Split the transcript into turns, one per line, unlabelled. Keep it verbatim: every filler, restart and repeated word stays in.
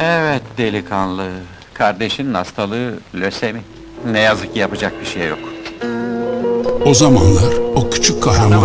Evet delikanlı, kardeşinin hastalığı lösemi. Ne yazık ki yapacak bir şey yok.
O zamanlar o küçük kahraman